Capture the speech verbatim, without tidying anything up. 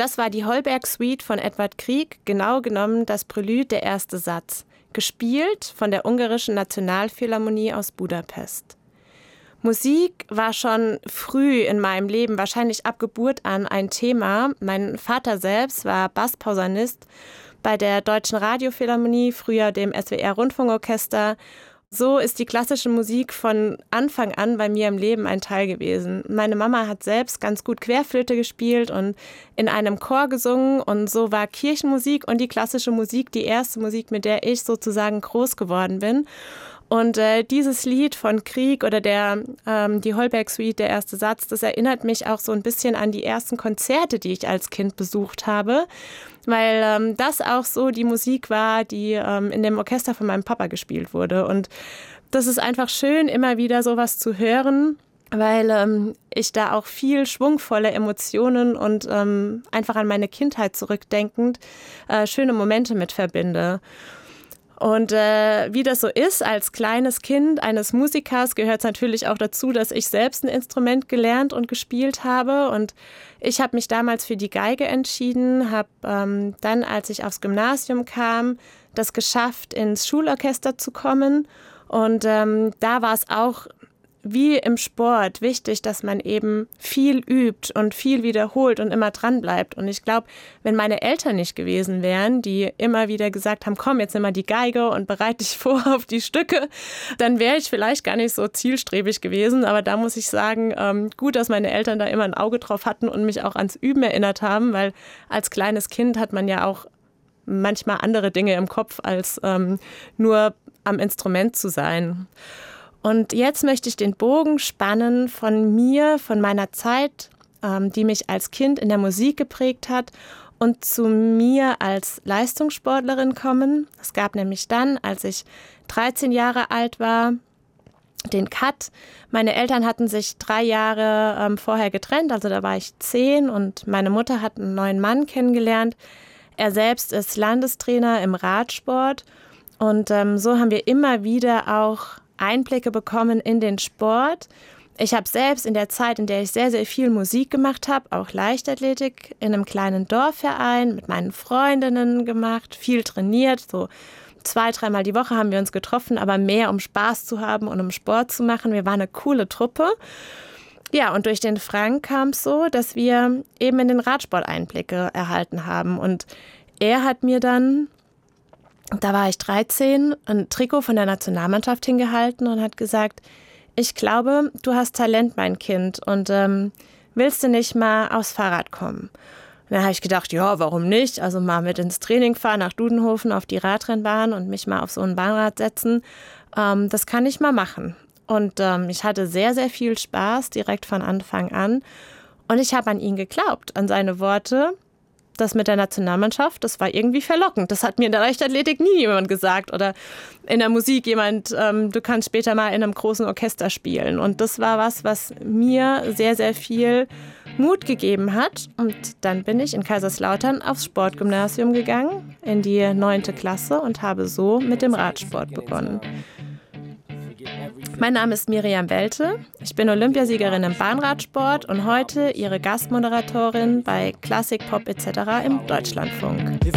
Das war die Holberg-Suite von Edvard Grieg, genau genommen das Prelude, der erste Satz, gespielt von der Ungarischen Nationalphilharmonie aus Budapest. Musik war schon früh in meinem Leben, wahrscheinlich ab Geburt an, ein Thema. Mein Vater selbst war Bassposaunist bei der Deutschen Radiophilharmonie, früher dem S W R-Rundfunkorchester. So ist die klassische Musik von Anfang an bei mir im Leben ein Teil gewesen. Meine Mama hat selbst ganz gut Querflöte gespielt und in einem Chor gesungen. Und so war Kirchenmusik und die klassische Musik die erste Musik, mit der ich sozusagen groß geworden bin. Und äh, dieses Lied von Grieg oder der, ähm, die Holberg-Suite, der erste Satz, das erinnert mich auch so ein bisschen an die ersten Konzerte, die ich als Kind besucht habe, weil ähm, das auch so die Musik war, die ähm, in dem Orchester von meinem Papa gespielt wurde. Und das ist einfach schön, immer wieder sowas zu hören, weil ähm, ich da auch viel schwungvolle Emotionen und ähm, einfach an meine Kindheit zurückdenkend äh, schöne Momente mit verbinde. Und äh, wie das so ist, als kleines Kind eines Musikers gehört es natürlich auch dazu, dass ich selbst ein Instrument gelernt und gespielt habe. Und ich habe mich damals für die Geige entschieden, habe ähm, dann, als ich aufs Gymnasium kam, das geschafft, ins Schulorchester zu kommen. Und ähm, da war es auch wie im Sport wichtig, dass man eben viel übt und viel wiederholt und immer dran bleibt. Und ich glaube, wenn meine Eltern nicht gewesen wären, die immer wieder gesagt haben, komm, jetzt nimm mal die Geige und bereite dich vor auf die Stücke, dann wäre ich vielleicht gar nicht so zielstrebig gewesen. Aber da muss ich sagen, ähm, gut, dass meine Eltern da immer ein Auge drauf hatten und mich auch ans Üben erinnert haben, weil als kleines Kind hat man ja auch manchmal andere Dinge im Kopf, als ähm, nur am Instrument zu sein. Und jetzt möchte ich den Bogen spannen von mir, von meiner Zeit, ähm, die mich als Kind in der Musik geprägt hat, und zu mir als Leistungssportlerin kommen. Es gab nämlich dann, als ich dreizehn Jahre alt war, den Cut. Meine Eltern hatten sich drei Jahre ähm, vorher getrennt, also da war ich zehn und meine Mutter hat einen neuen Mann kennengelernt. Er selbst ist Landestrainer im Radsport und ähm, so haben wir immer wieder auch Einblicke bekommen in den Sport. Ich habe selbst in der Zeit, in der ich sehr, sehr viel Musik gemacht habe, auch Leichtathletik in einem kleinen Dorfverein mit meinen Freundinnen gemacht, viel trainiert. So zwei, dreimal die Woche haben wir uns getroffen, aber mehr um Spaß zu haben und um Sport zu machen. Wir waren eine coole Truppe. Ja, und durch den Frank kam es so, dass wir eben in den Radsport Einblicke erhalten haben. Und er hat mir dann, da war ich dreizehn, ein Trikot von der Nationalmannschaft hingehalten und hat gesagt, ich glaube, du hast Talent, mein Kind, und ähm, willst du nicht mal aufs Fahrrad kommen? Und dann habe ich gedacht, ja, warum nicht? Also mal mit ins Training fahren, nach Dudenhofen auf die Radrennbahn und mich mal auf so ein Bahnrad setzen. Ähm, das kann ich mal machen. Und ähm, ich hatte sehr, sehr viel Spaß direkt von Anfang an. Und ich habe an ihn geglaubt, an seine Worte. Das mit der Nationalmannschaft, das war irgendwie verlockend. Das hat mir in der Leichtathletik nie jemand gesagt. Oder in der Musik jemand, ähm, du kannst später mal in einem großen Orchester spielen. Und das war was, was mir sehr, sehr viel Mut gegeben hat. Und dann bin ich in Kaiserslautern aufs Sportgymnasium gegangen, in die neunte Klasse und habe so mit dem Radsport begonnen. Mein Name ist Miriam Welte, ich bin Olympiasiegerin im Bahnradsport und heute Ihre Gastmoderatorin bei Klassik, Pop et cetera im Deutschlandfunk.